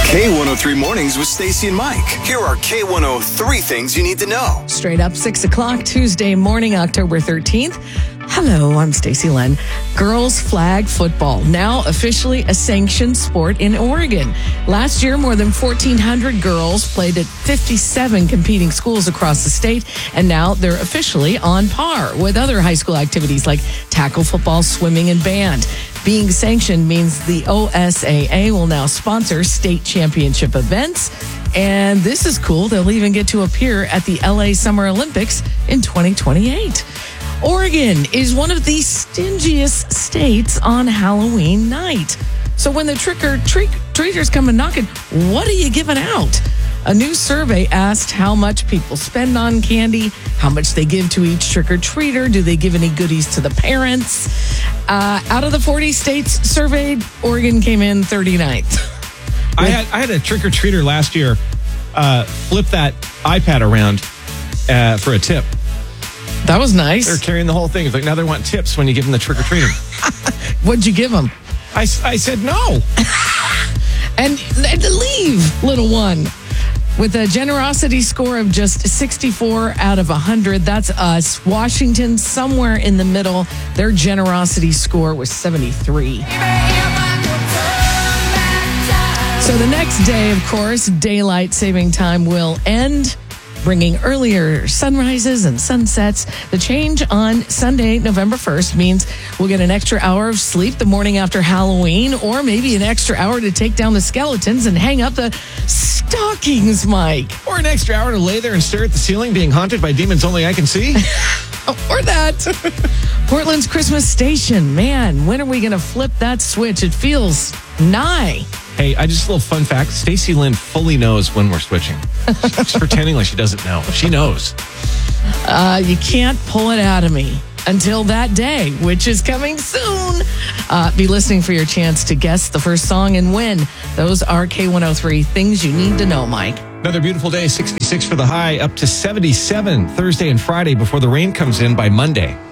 K103 Mornings with Stacy and Mike. Here are K103 things you need to know. Straight up 6 o'clock Tuesday morning, October 13th. Hello, I'm Stacy Lynn. Girls flag football, now officially a sanctioned sport in Oregon. Last year, more than 1,400 girls played at 57 competing schools across the state, and now they're officially on par with other high school activities like tackle football, swimming, and band. Being sanctioned means the OSAA will now sponsor state championship events. And this is cool. They'll even get to appear at the LA Summer Olympics in 2028. Oregon is one of the stingiest states on Halloween night. So when the trick-or-treaters come and knocking, what are you giving out? A new survey asked how much people spend on candy, how much they give to each trick-or-treater, do they give any goodies to the parents? Out of the 40 states surveyed, Oregon came in 39th. I had a trick-or-treater last year flip that iPad around for a tip. That was nice. They're carrying the whole thing. It's like now they want tips when you give them the trick-or-treating. What'd you give them? I said no. And leave, little one. With a generosity score of just 64 out of 100, that's us. Washington, somewhere in the middle, their generosity score was 73. So the next day, of course, daylight saving time will end, bringing earlier sunrises and sunsets. The change on Sunday, November 1st, means we'll get an extra hour of sleep the morning after Halloween, or maybe an extra hour to take down the skeletons and hang up the stockings, Mike. Or an extra hour to lay there and stare at the ceiling being haunted by demons only I can see. Or that. Portland's Christmas Station. Man, when are we going to flip that switch? It feels nigh. Hey, just a little fun fact. Stacy Lynn fully knows when we're switching. She's pretending like she doesn't know. She knows. You can't pull it out of me until that day, which is coming soon. Be listening for your chance to guess the first song and win. Those are K103 things you need to know, Mike. Another beautiful day, 66 for the high, up to 77 Thursday and Friday before the rain comes in by Monday.